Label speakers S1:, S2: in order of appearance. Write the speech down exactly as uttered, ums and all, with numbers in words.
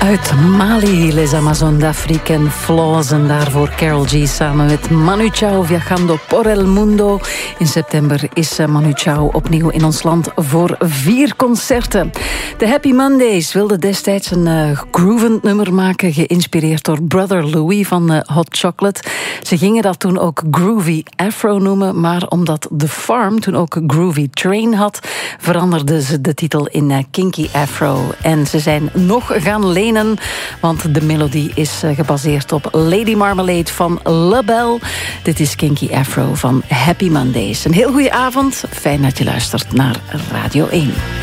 S1: Uit Mali, Les Amazones d'Afrique en Flaws. En daarvoor Karol G samen met Manu Chao, Viajando por el Mundo. In september is Manu Chao opnieuw in ons land voor vier concerten. De Happy Mondays wilden destijds een uh, groovend nummer maken, geïnspireerd door Brother Louie van uh, Hot Chocolate. Ze gingen dat toen ook Groovy Afro noemen, maar omdat The Farm toen ook Groovy Train had, veranderden ze de titel in uh, Kinky Afro. En ze zijn nog gaan lenen, want de melodie is gebaseerd op Lady Marmalade van LaBelle. Dit is Kinky Afro van Happy Mondays. Een heel goede avond. Fijn dat je luistert naar Radio één.